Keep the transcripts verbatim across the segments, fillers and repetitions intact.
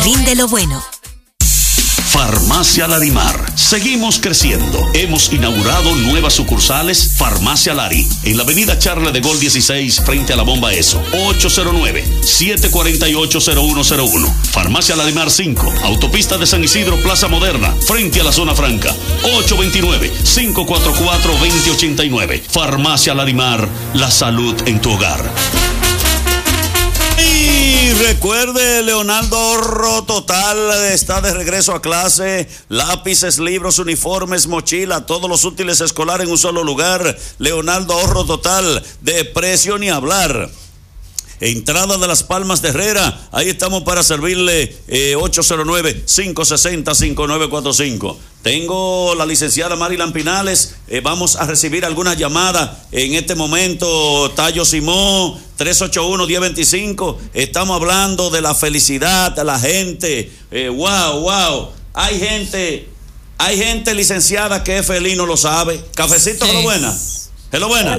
rinde lo bueno. Farmacia Larimar. Seguimos creciendo. Hemos inaugurado nuevas sucursales. Farmacia Lari, en la avenida Charles de Gaulle dieciséis, frente a la bomba ESO. ocho cero nueve, siete cuatro ocho, cero uno cero uno. Farmacia Larimar cinco, autopista de San Isidro, Plaza Moderna, frente a la zona franca. ocho dos nueve, cinco cuatro cuatro, dos cero ocho nueve. Farmacia Larimar, la salud en tu hogar. Y recuerde, Leonardo Ahorro Total está de regreso a clase. Lápices, libros, uniformes, mochila, todos los útiles escolares en un solo lugar. Leonardo Ahorro Total, de precio ni hablar. Entrada de Las Palmas de Herrera, ahí estamos para servirle. eh, ocho cero nueve, cinco seis cero, cinco nueve cuatro cinco. Tengo la licenciada Marilan Pinales, eh, vamos a recibir algunas llamadas en este momento. Tayo Simón, tres ocho uno, uno cero dos cinco, estamos hablando de la felicidad de la gente. eh, wow, wow, hay gente, hay gente licenciada que es feliz, no lo sabe. Cafecito, hello buena, hello buena.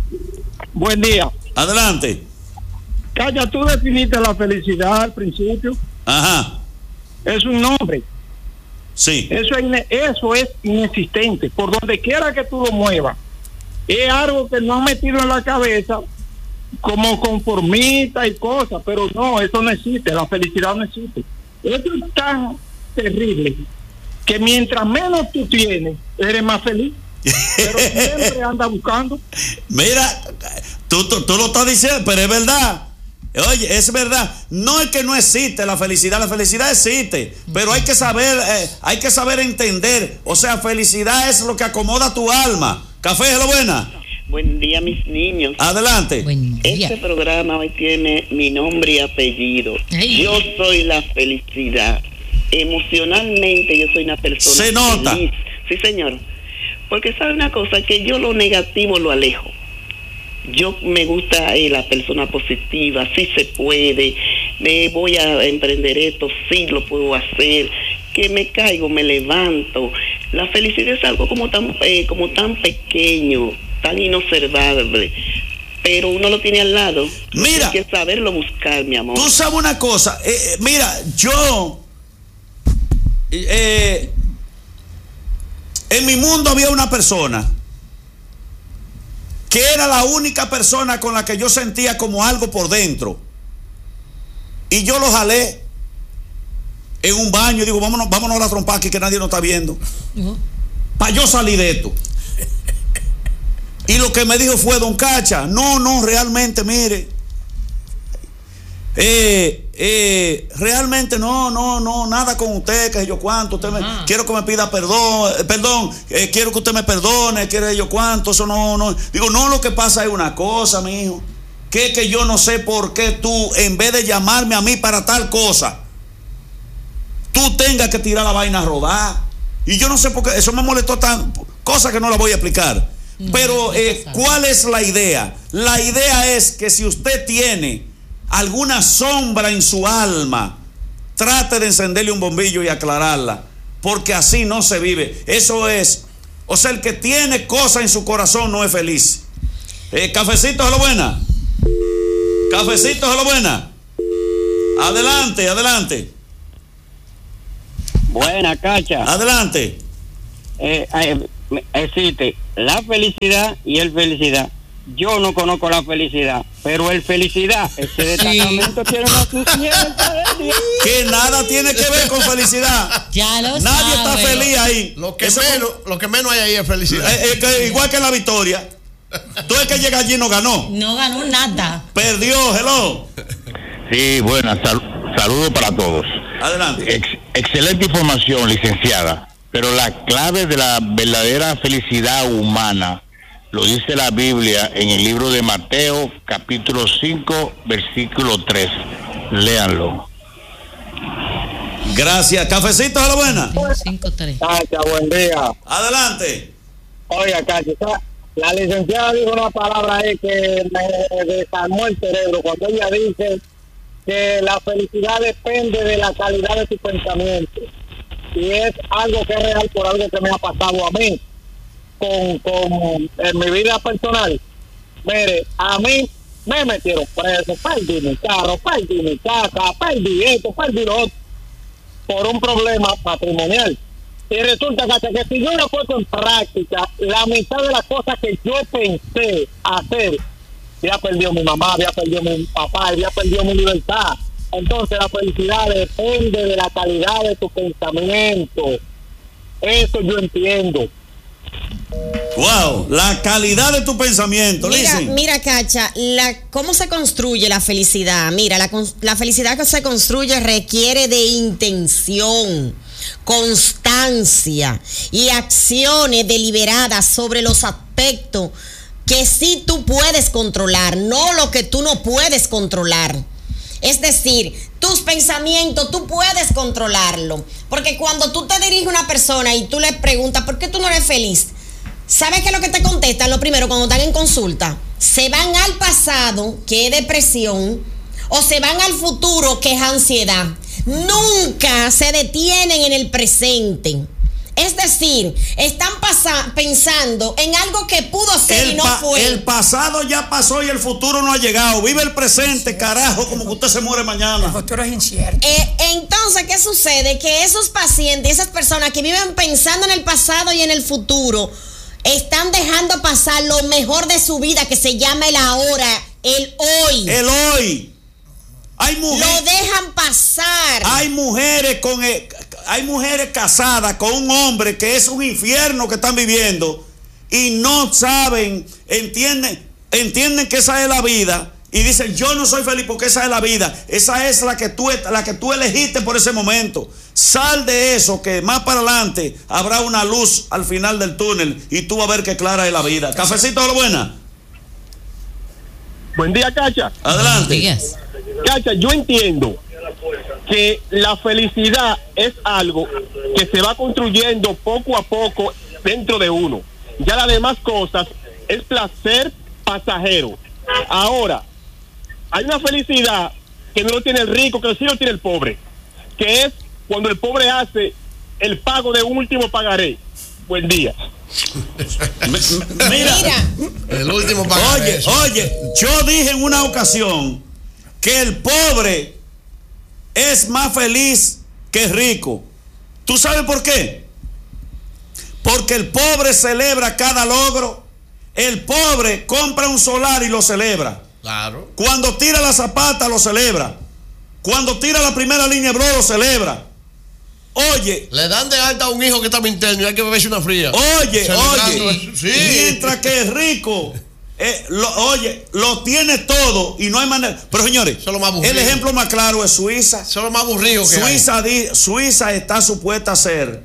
Buen día. Adelante. Calla, tú definiste la felicidad al principio. Ajá. Es un nombre. Sí. Eso es, ine- eso es inexistente. Por donde quiera que tú lo muevas, es algo que no han metido en la cabeza como conformista y cosas, pero no, eso no existe. La felicidad no existe. Eso es tan terrible que mientras menos tú tienes, eres más feliz. Pero siempre anda buscando. Mira, tú, tú, tú lo estás diciendo, pero es verdad. Oye, es verdad. No es que no existe la felicidad, la felicidad existe, pero hay que saber, eh, hay que saber entender. O sea, felicidad es lo que acomoda tu alma. Café, hello buena. Buen día, mis niños. Adelante. Buen día. Este programa hoy tiene mi nombre y apellido. Ay. Yo soy la felicidad. Emocionalmente yo soy una persona Se nota. feliz. Sí, señor. Porque sabe una cosa, que yo lo negativo lo alejo. Yo me gusta eh, la persona positiva, sí se puede, me voy a emprender esto, sí lo puedo hacer, que me caigo, me levanto. La felicidad es algo como tan, eh, como tan pequeño, tan inobservable, pero uno lo tiene al lado. Mira, hay que saberlo buscar, mi amor. Tú sabes una cosa, eh, eh, mira, yo eh, en mi mundo había una persona que era la única persona con la que yo sentía como algo por dentro. Y yo lo jalé en un baño y digo, vámonos, vámonos a la trompa aquí que nadie nos está viendo. Uh-huh. Para yo salir de esto. Y lo que me dijo fue, don Cacha, no, no, realmente, mire, eh, eh, realmente no, no, no, nada con usted, que yo cuánto, usted me, uh-huh. quiero que me pida perdón, eh, perdón, eh, quiero que usted me perdone, quiere yo cuánto, eso no, no, digo, no, lo que pasa es una cosa, mi hijo, que que yo no sé por qué tú, en vez de llamarme a mí para tal cosa, tú tengas que tirar la vaina a rodar, y yo no sé por qué, eso me molestó tan, cosa que no la voy a explicar, uh-huh. pero, eh, ¿cuál es la idea? La idea es que si usted tiene alguna sombra en su alma, trate de encenderle un bombillo y aclararla, porque así no se vive. Eso es, o sea, el que tiene cosas en su corazón no es feliz. Eh, cafecito, a la buena. Cafecito, a la buena. Adelante, adelante. Buena, Cacha. Adelante. Eh, eh, existe la felicidad y el felicidad. Yo no conozco la felicidad, pero el felicidad, ese destacamento sí. tiene una suficiencia. Que nada tiene que ver con felicidad. Ya lo Nadie sabe. está feliz ahí. Lo que, menos, con... lo que menos hay ahí es felicidad. Eh, eh, que, igual que la victoria. Tú el que llega allí no ganó. No ganó nada. Perdió, hello. Sí, buenas, sal, saludos para todos. Adelante. Ex, excelente información, licenciada. Pero la clave de la verdadera felicidad humana lo dice la Biblia en el libro de Mateo, capítulo cinco, versículo tres. Léanlo. Gracias. Cafecito, a la buena. cinco tres. Cacha, buen día. Adelante. Oiga, Cacha, la licenciada dijo una palabra ahí que me desarmó el cerebro cuando ella dice que la felicidad depende de la calidad de tu pensamiento. Y es algo que es real por algo que me ha pasado a mí. Con, con en mi vida personal, mire, a mí me metieron preso, perdí mi carro, perdí mi casa, perdí esto, perdí lo otro, por un problema patrimonial. Y resulta, Cacha, que si yo no puedo en práctica la mitad de las cosas que yo pensé hacer, había perdido mi mamá, había perdido mi papá, había perdido mi libertad. Entonces la felicidad depende de la calidad de tu pensamiento. Eso yo entiendo. Wow, la calidad de tu pensamiento. Mira, Listen. mira, Cacha, la, ¿cómo se construye la felicidad? Mira, la, la felicidad que se construye requiere de intención, constancia y acciones deliberadas sobre los aspectos que sí tú puedes controlar, no lo que tú no puedes controlar. Es decir, tus pensamientos tú puedes controlarlo, porque cuando tú te diriges a una persona y tú le preguntas ¿por qué tú no eres feliz? ¿Sabes qué es lo que te contestan? Lo primero, cuando están en consulta, se van al pasado, que es depresión, o se van al futuro, que es ansiedad. Nunca se detienen en el presente. Es decir, están pasa- pensando en algo que pudo ser El, y no pa- fue. el pasado ya pasó y el futuro no ha llegado. Vive el presente, carajo, como que usted se muere mañana. El futuro es incierto. Eh, entonces, ¿qué sucede? Que esos pacientes, esas personas que viven pensando en el pasado y en el futuro, están dejando pasar lo mejor de su vida, que se llama el ahora, el hoy. El hoy. Hay mujeres. Lo dejan pasar. Hay mujeres con el- hay mujeres casadas con un hombre que es un infierno que están viviendo y no saben, entienden, entienden que esa es la vida y dicen yo no soy feliz porque esa es la vida, esa es la que tú la que tú elegiste por ese momento. Sal de eso, que más para adelante habrá una luz al final del túnel y tú vas a ver que clara es la vida. Cafecito de lo buena. Buen día, Cacha. Adelante. Yes. Cacha, yo entiendo que la felicidad es algo que se va construyendo poco a poco dentro de uno. Ya las demás cosas es placer pasajero. Ahora, hay una felicidad que no lo tiene el rico, que sí lo tiene el pobre, que es cuando el pobre hace el pago de un último pagaré. Buen día. M- Mira, Mira, El último pagaré. oye, oye, yo dije en una ocasión que el pobre es más feliz que el rico. ¿Tú sabes por qué? Porque el pobre celebra cada logro. El pobre compra un solar y lo celebra. Claro. Cuando tira la zapata lo celebra. Cuando tira la primera línea de bro lo celebra. Oye, Le dan de alta a un hijo que está interno y hay que beberse una fría. oye, Celebrando oye. eso. Sí. Mientras que el rico, eh, lo, oye, lo tiene todo y no hay manera. Pero señores, Eso es lo más aburrido. el ejemplo más claro es Suiza. Eso es lo más aburrido que hay. Suiza, di- Suiza está supuesta a ser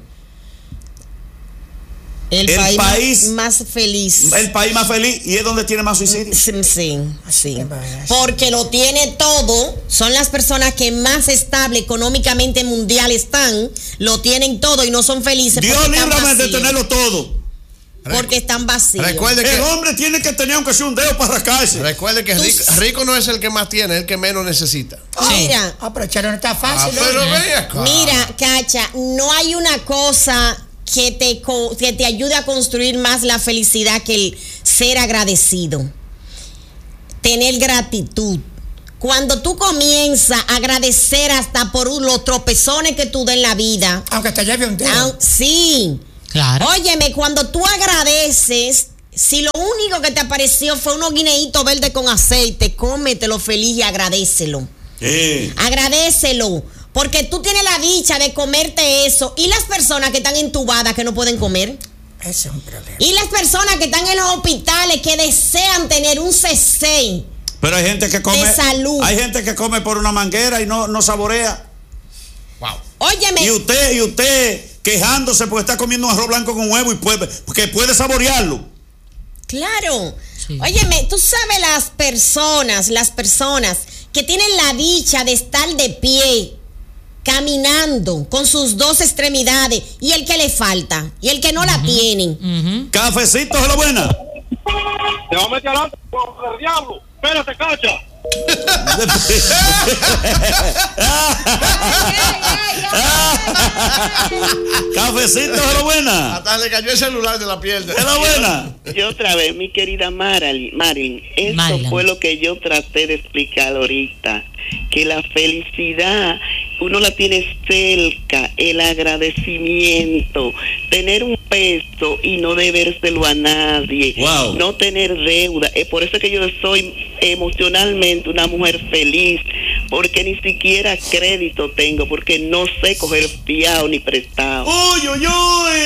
el, El país, país- más feliz. el país más feliz y es donde tiene más suicidios. Sí, sí, sí. que vaya. Porque lo tiene todo. Son las personas que más estable económicamente mundial están. Lo tienen todo y no son felices. Dios porque están líbrame de vacíos. tenerlo todo. Porque están vacíos. Recuerde El que, hombre tiene que tener aunque sea un dedo para rascarse. recuerde que rico, rico no es el que más tiene, es el que menos necesita. Mira, Ah, pero echar no está Ah, fácil. pero ¿eh? ve acá. mira, Cacha, no hay una cosa que te, co- que te ayude a construir más la felicidad que el ser agradecido. Tener gratitud. Cuando tú comienzas a agradecer hasta por los tropezones que tú das en la vida. Aunque te lleve un dedo. Ah, sí. Claro. Óyeme, cuando tú agradeces, si lo único que te apareció fue unos guineitos verdes con aceite, cómetelo feliz y agradécelo. Sí. Agradécelo. Porque tú tienes la dicha de comerte eso. Y las personas que están entubadas que no pueden comer. Ese es un problema. Y las personas que están en los hospitales que desean tener un C C. Pero hay gente que come. De salud. Hay gente que come por una manguera y no, no saborea. Wow. Óyeme. Y usted, y usted quejándose porque está comiendo un arroz blanco con huevo y puede, porque puede saborearlo. Claro. Sí. Óyeme, tú sabes las personas, las personas que tienen la dicha de estar de pie, caminando con sus dos extremidades, y el que le falta, y el que no la tiene. Ujú. Cafecito de la buena. Te va a meter adelante por el diablo. Espérate, Cacha. Cafecito de la buena. Hasta le cayó el celular de la pierna. De la buena. Y otra vez, mi querida Marilyn, Marilyn, eso Marilyn. fue lo que yo traté de explicar ahorita, que la felicidad uno la tiene cerca, el agradecimiento, tener un peso y no debérselo a nadie, wow. no tener deuda. Es por eso que yo soy emocionalmente una mujer feliz, porque ni siquiera crédito tengo, porque no sé coger fiado ni prestado. ¡Uy, uy, uy!